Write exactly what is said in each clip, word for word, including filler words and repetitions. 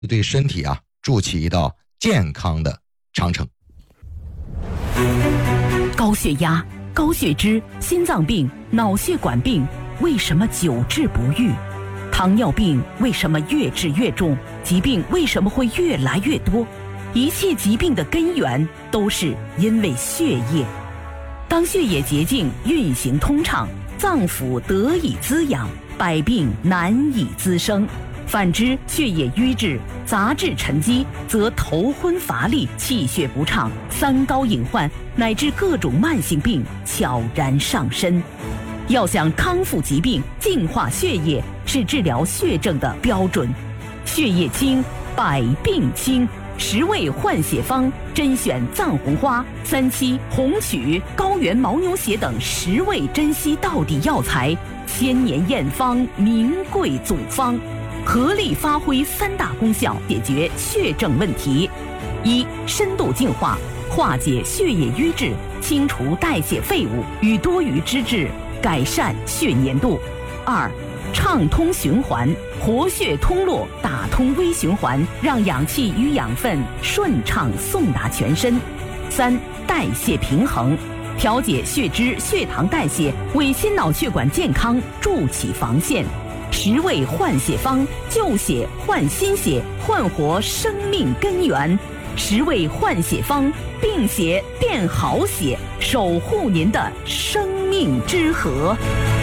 对身体啊筑起一道健康的长城。 高血压、高血脂、心脏病、脑血管病为什么久治不愈？糖尿病为什么越治越重？疾病为什么会越来越多？一切疾病的根源都是因为血液。当血液洁净运行通畅，脏腑得以滋养，百病难以滋生。反之，血液瘀滞、杂质沉积，则头昏乏力、气血不畅、三高隐患乃至各种慢性病悄然上身。要想康复疾病、净化血液，是治疗血症的标准。血液清，百病清。十味换血方甄选藏红花、三七、红曲、高原牦牛血等十味珍稀道地药材，千年验方，名贵组方，合力发挥三大功效，解决血症问题：一、深度净化，化解血液瘀滞，清除代谢废物与多余脂质，改善血粘度；二、畅通循环，活血通络，打通微循环，让氧气与养分顺畅送达全身；三、代谢平衡，调节血脂、血糖代谢，为心脑血管健康筑起防线。十味换血方，救血换心血，焕活生命根源。十味换血方，病血变好血，守护您的生命之河。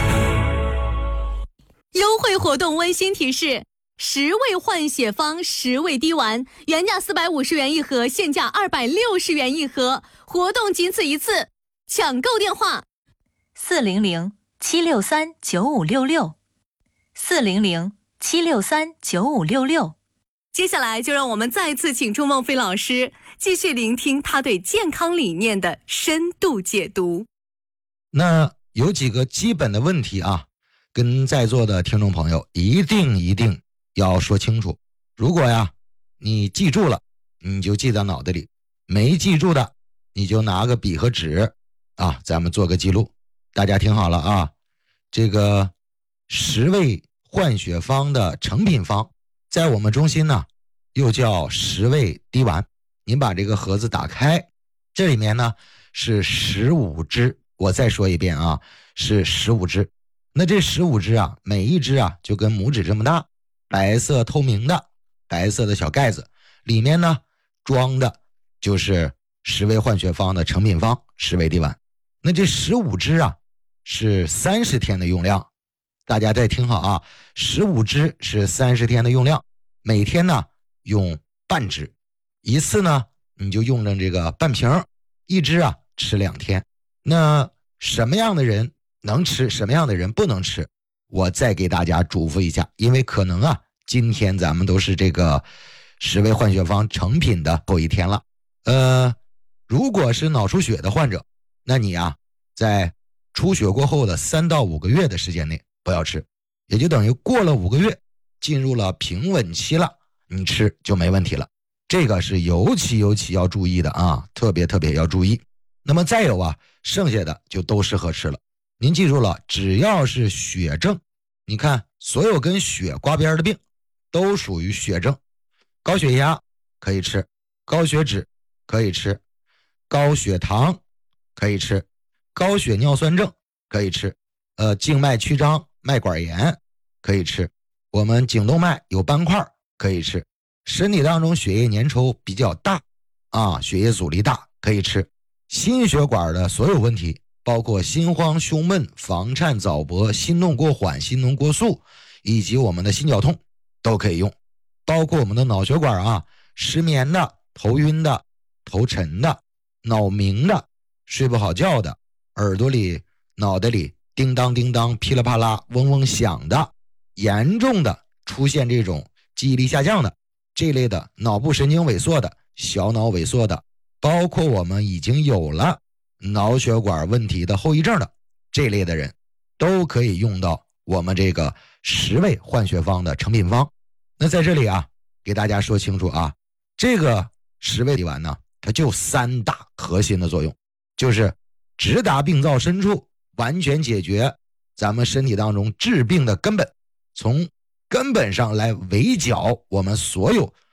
优惠活动温馨提示：十味换血方十味滴丸，原价四百五十元一盒，现价二百六十元一盒，活动仅此一次，抢购电话： 四零零七六三九五六六，四零零七六三九五六六。 接下来就让我们再次请出孟非老师，继续聆听他对健康理念的深度解读。 那有几个基本的问题啊，跟在座的听众朋友一定一定要说清楚。如果呀你记住了，你就记在脑袋里；没记住的，你就拿个笔和纸啊，咱们做个记录。大家听好了啊，这个十味换血方的成品方，在我们中心呢又叫十味滴丸。您把这个盒子打开，这里面呢是十五支，我再说一遍啊，是十五支。那这十五支啊，每一支啊就跟拇指这么大，白色透明的白色的小盖子，里面呢装的就是十味换血方的成品方十味滴丸。那这十五支啊是三十天的用量，大家再听好啊，十五支是三十天的用量，每天呢用半支，一次呢你就用上这个半瓶，一支啊吃两天。那什么样的人能吃，什么样的人不能吃，我再给大家嘱咐一下，因为可能啊今天咱们都是这个十味换血方成品的后一天了。呃，如果是脑出血的患者，那你啊在出血过后的三到五个月的时间内不要吃，也就等于过了五个月进入了平稳期了，你吃就没问题了。这个是尤其尤其要注意的啊，特别特别要注意。那么再有啊，剩下的就都适合吃了。您记住了，只要是血症，你看所有跟血刮边的病都属于血症。高血压可以吃，高血脂可以吃，高血糖可以吃，高血尿酸症可以吃，呃，静脉曲张、脉管炎可以吃，我们颈动脉有斑块可以吃，身体当中血液粘稠比较大啊，血液阻力大可以吃，心血管的所有问题，包括心慌、胸闷、房颤、早搏、心动过缓、心动过速，以及我们的心绞痛都可以用，包括我们的脑血管啊，失眠的、头晕的、头沉的、脑鸣的、睡不好觉的、耳朵里、脑袋里叮当叮当、噼里啪啦、嗡嗡响的，严重的出现这种记忆力下降的这类的，脑部神经萎缩的、小脑萎缩的，包括我们已经有了脑血管问题的后遗症的这类的人，都可以用到我们这个十味换血方的成品方。那在这里啊给大家说清楚啊，这个十味滴丸呢，它就三大核心的作用，就是直达病灶深处，完全解决咱们身体当中治病的根本，从根本上来围剿我们所有